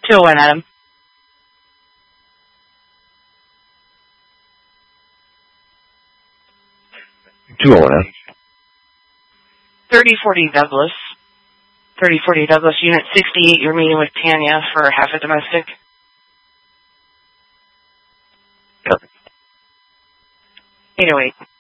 201, Adam. 201, Adam. 3040 Douglas. 3040 Douglas, Unit 68, you're meeting with Tanya for half a domestic. Copy. 808.